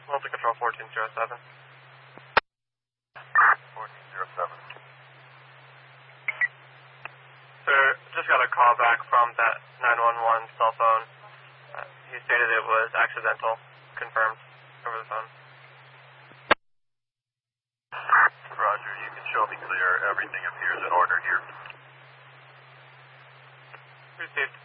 Delta Control 1407. 1407. Sir, just got a call back from that 911 cell phone. He stated it was accidental. Confirmed over the phone. Roger, you can show me clear. Everything appears in order here. Received.